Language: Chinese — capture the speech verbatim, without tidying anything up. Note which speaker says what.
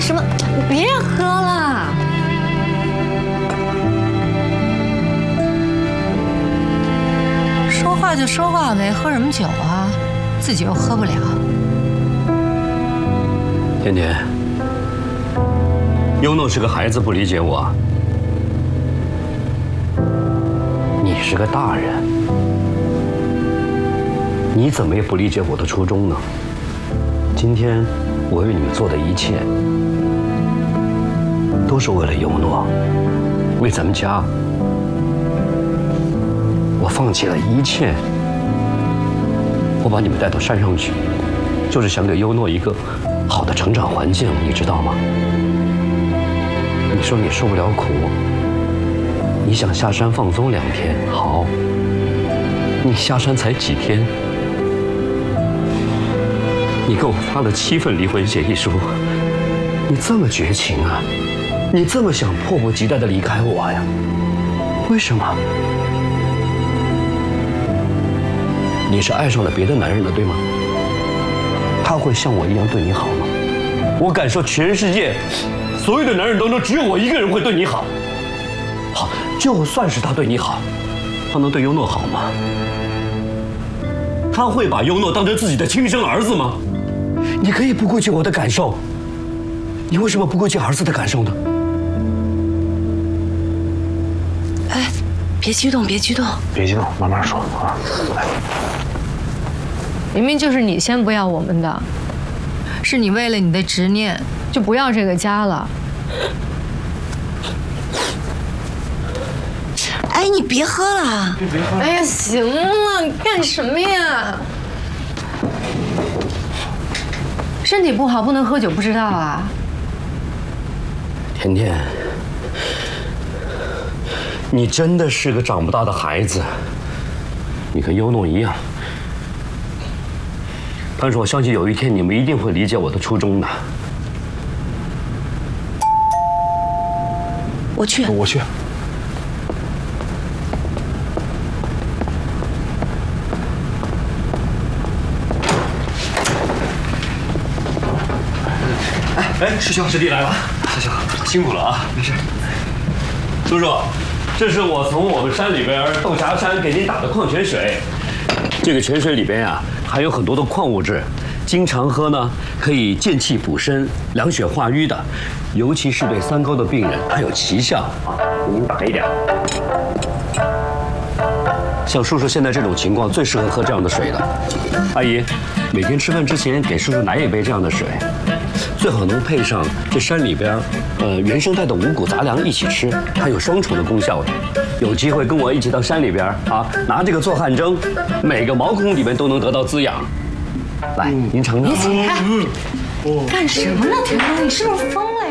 Speaker 1: 什么？别喝了。说话就说话呗，喝什么酒啊？自己又喝不了。
Speaker 2: 甜甜，优诺是个孩子，不理解我。你是个大人，你怎么也不理解我的初衷呢？今天我为你们做的一切，都是为了优诺，为咱们家。我放弃了一切，我把你们带到山上去，就是想给优诺一个好的成长环境，你知道吗？你说你受不了苦，你想下山放松两天，好，你下山才几天，你给我发了七份离婚协议书，你这么绝情啊？你这么想迫不及待地离开我呀？为什么？你是爱上了别的男人了，对吗？他会像我一样对你好吗？我敢说，全世界所有的男人当中，只有我一个人会对你好。好，就算是他对你好，他能对优诺好吗？他会把优诺当成自己的亲生儿子吗？你可以不顾及我的感受，你为什么不顾及儿子的感受呢？
Speaker 1: 哎，别激动，别激动，
Speaker 3: 别激动，慢慢说啊。来，
Speaker 1: 明明就是你先不要我们的，是你为了你的执念就不要这个家了。
Speaker 4: 哎，你别喝了！
Speaker 1: 哎呀，行了，你干什么呀？身体不好不能喝酒，不知道啊？
Speaker 2: 甜甜，你真的是个长不大的孩子，你跟优诺一样。但是我相信有一天你们一定会理解我的初衷的。
Speaker 4: 我去，
Speaker 3: 我去。
Speaker 2: 哎，师兄师弟来了，师兄辛苦了啊！没事。叔叔，这是我从我们山里边豆荚山给您打的矿泉水。这个泉水里边呀、啊，含有很多的矿物质，经常喝呢可以健气补身、凉血化瘀的，尤其是对三高的病人，它有奇效啊。给您打一点。像叔叔现在这种情况，最适合喝这样的水了。阿姨，每天吃饭之前给叔叔来一杯这样的水。最好能配上这山里边，呃，原生态的五谷杂粮一起吃，它有双重的功效的。有机会跟我一起到山里边啊，拿这个做汗蒸，每个毛孔里面都能得到滋养。来，您尝尝。
Speaker 1: 你起来，干什么呢，田哥？你是不是疯了？